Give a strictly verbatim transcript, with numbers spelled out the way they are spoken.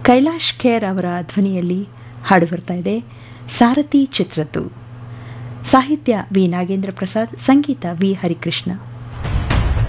ಕೈಲಾಶ್ ಖೇರ್ ಅವರ ಧ್ವನಿಯಲ್ಲಿ ಹಾಡು ಬರ್ತಾ ಇದೆ ಸಾರಥಿ ಚಿತ್ರದ್ದು. ಸಾಹಿತ್ಯ ವಿ ನಾಗೇಂದ್ರ ಪ್ರಸಾದ್, ಸಂಗೀತ ವಿ ಹರಿಕೃಷ್ಣ.